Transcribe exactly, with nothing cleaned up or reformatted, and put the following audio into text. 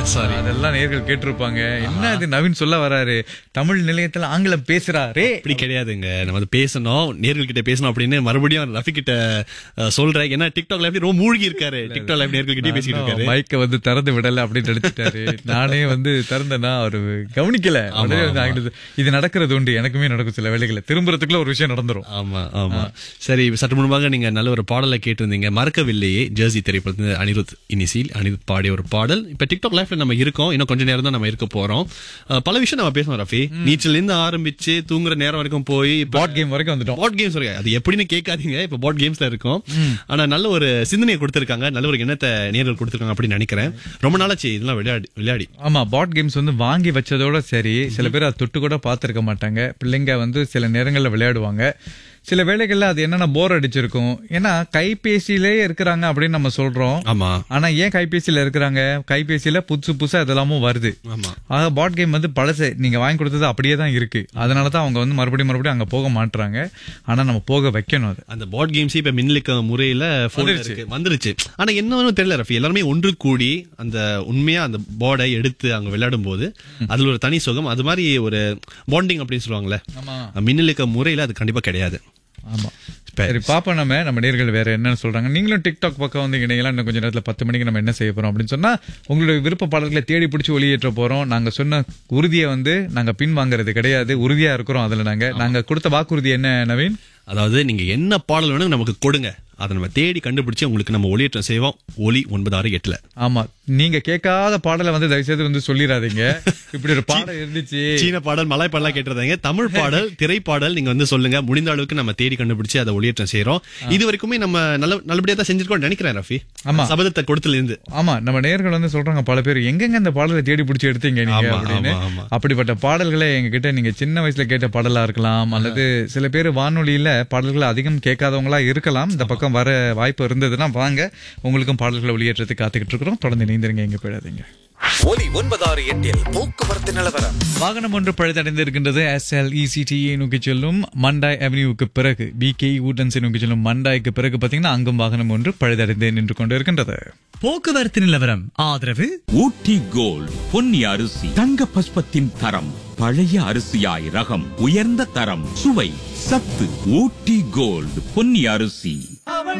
Sorry, அதெல்லாம் நேர்கள் கேட்டிருப்பாங்க. என்ன இது நவீன் சொல்ல வராரு, தமிழ் நிலையத்துல ஆங்கிலம் பேசுறாரே. அப்படி கிடையாதுங்க. நம்ம அது பேசணும், நேர்கள் கிட்ட பேசணும் அப்படின்னு மறுபடியும் ரஃபி கிட்ட அஹ், சொல்றேன். ஏன்னா டிக்டாக் லைவ் ரொம்ப மூழ்கி இருக்காரு. டிக்டாக் லைவ் நேர்கள் கிட்டே பேசிட்டு இருக்காரு. மைக்க வந்து திறந்து விடல அப்படின்னு நினைச்சிட்டாரு. நானே வந்து திறந்தேன்னா அவரு கவனிக்கல. உடனே வந்து ஆங்கிலத்து- இது நடக்கிறது உண்டு, எனக்குமே நடக்கும் சில வேளைகள்ல. திரும்புறதுக்குள்ள ஒரு விஷயம் நடந்துரும். ஆமா ஆமா. சரி, சற்று முன்பாக நீங்க நல்ல ஒரு பாடலை கேட்டிருந்தீங்க. மறக்கவில்லையே, ஜெர்சி திரைப்படத்துல அனிருத் இனிசில் அனிருத் பாடிய ஒரு பாடல். இப்ப டிக்டாக் லைஃப்ல நம்ம இருக்கோம், இன்னும் கொஞ்ச நேரம் தான் நம்ம இருக்க போறோம். அஹ், பல விஷயம் நம்ம பேசணும் ரஃபி. நீச்சல் இருந்து ஆரம்பிச்சு தூங்குற நேரம் வரைக்கும் போய் பாட் கேம் வரைக்கும் வந்துட்டோம். பாட் கேம்ஸ் வரைக்கும். அது எப்படின்னு கேட்காதீங்க, இப்ப பாட் கேம்ஸ்ல இருக்கும். ஆனா நல்ல ஒரு சிந்தனையை கொடுத்திருக்காங்க, நல்ல ஒரு எண்ணத்தை நேர்கள் கொடுத்திருக்காங்க அப்படின்னு நினைக்கிறேன். ரொம்ப நாளாச்சு இதெல்லாம் விளையாடி விளையாடி ஆமா, பாட் கேம்ஸ் வந்து வாங்கி வச்சதோட சரி, சில பேர் அதை தொட்டு கூட பாத்துருக்க மாட்டாங்க. பிள்ளைங்க வந்து சில நேரங்கள்ல விளையாடுவாங்க. சில வேளைகள்ல அது என்னன்னா போர் அடிச்சிருக்கும். ஏன்னா கைபேசியிலே இருக்கிறாங்க அப்படின்னு நம்ம சொல்றோம். ஆமா ஆனா ஏன் கைபேசியில இருக்கிறாங்க, கைபேசியில புதுசு புதுசா இதெல்லாமும் வருது. ஆமா. ஆக பாட் கேம் வந்து பழசு, நீங்க வாங்கி கொடுத்தது அப்படியே தான் இருக்கு. அதனாலதான் அவங்க வந்து மறுபடியும் மறுபடியும் அங்க போக மாட்டாங்க. ஆனா நம்ம போக வைக்கணும். அது அந்த போர்ட் கேம்ஸ் இப்ப மின்னலுக்க முறையில phone ல வந்துருச்சு. இருக்கு, வந்துருச்சு. ஆனா என்னன்னு தெரியல ரஃபி, எல்லாருமே ஒன்று கூடி அந்த உண்மையா அந்த போர்டை எடுத்து அங்க விளையாடும் போது அதுல ஒரு தனி சுகம். அது மாதிரி ஒரு பாண்டிங் அப்படின்னு சொல்லுவாங்கல்ல, ஆமா மின்னலுக்க முறையில அது கண்டிப்பா கிடையாது. ஆமா. சரி, பாப்போம் நம்ம நம்ம நேர்கள் வேற என்ன சொல்றாங்க. நீங்களும் டிக்டாக் பக்கம் வந்து இணையெல்லாம் இன்னும் கொஞ்ச நேரத்துல பத்து மணிக்கு நம்ம என்ன செய்ய போறோம் அப்படின்னு சொன்னா, உங்களுடைய விருப்ப பாடல்களை தேடி பிடிச்சி ஒளியேற்ற போறோம். நாங்க சொன்ன உறுதியை வந்து நாங்க பின் வாங்குறது கிடையாது, உறுதியா இருக்கிறோம். அதுல நாங்க நாங்க கொடுத்த வாக்குறுதி என்ன நவீன்? அதாவது நீங்க என்ன பாடல் வேணும் நமக்கு கொடுங்க, அதை நம்ம தேடி கண்டுபிடிச்சு உங்களுக்கு நம்ம ஒளியேற்றம் செய்வோம். ஒலி ஒன்பது ஆறு எட்டுல. ஆமா, நீங்க கேட்காத பாடலை வந்து தயவுசெய்து வந்து சொல்லிடாதீங்க. இப்படி ஒரு பாடல் இருந்துச்சு, சீன பாடல், மலாய் பாடலாம் கேட்டிருந்தாங்க. தமிழ் பாடல், திரைப்பாடல் நீங்க வந்து சொல்லுங்க. முடிந்த அளவுக்கு நம்ம தேடி கண்டுபிடிச்சு அதை ஒளியேற்றம் செய்யறோம். இது வரைக்குமே நம்ம நல்ல நல்லபடியா தான் செஞ்சிருக்கோம் நினைக்கிறேன் ரஃபி. ஆமா. சபதத்தை கொடுத்துல இருந்து. ஆமா, நம்ம நேர்கள் வந்து சொல்றாங்க பல பேர், எங்கெங்க இந்த பாடலை தேடி பிடிச்சி எடுத்தீங்க நீங்க ஆமா, அப்படின்னு. ஆமா, ஆமா. அப்படிப்பட்ட பாடல்களை எங்க கிட்ட நீங்க சின்ன வயசுல கேட்ட பாடலா இருக்கலாம், அல்லது சில பேர் வானொலியில பாடல்களை அதிகம் கேட்காதவங்களா இருக்கலாம். இந்த பக்கம் வர வாய்ப்பு இருந்ததுன்னா வாங்க, உங்களுக்கும் பாடல்களை ஒளியேற்றத்துக்கு காத்துக்கிட்டு இருக்கிறோம். தொடர்ந்து நீந்திருங்க, எங்க போயிடாதீங்க. ஒலி ஒன்பதாறு எட்டில் போக்குவரத்து நிலவரம். வாகனம் ஒன்று பழுதடைந்து இருக்கின்றது. S L E C D நோக்கி செல்லும் மண்டாய் அவென்யூவுக்கு பிறகு, பி கே ஊட்டன்ஸை நோக்கி செல்லும் மண்டாய்க்கு பிறகு பாத்தீங்கன்னா அங்கும் வாகனம் ஒன்று பழுதடைந்து நின்று கொண்டு இருக்கின்றது. போக்குவரத்து நிலவரம் ஆதரவு ஊட்டி கோல்ட் பொன்னி அரிசி, தங்க பஸ்பத்தின் தரம், பழைய அரிசியாய் ரகம், உயர்ந்த தரம், சுவை, சத்து. ஊட்டி கோல்ட் பொன்னி அரிசி.